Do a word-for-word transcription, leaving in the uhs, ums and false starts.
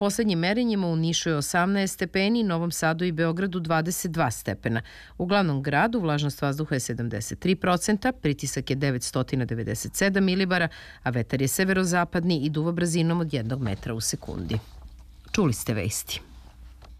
Poslednjim merenjima u Nišu je osamnaest stepeni, Novom Sadu i Beogradu dvadeset dva stepena. U glavnom gradu vlažnost vazduha je sedamdeset tri procenta, pritisak je devetsto devedeset sedam milibara, a vetar je severozapadni i duva brzinom od jednog metra u sekundi. Čuli ste vesti.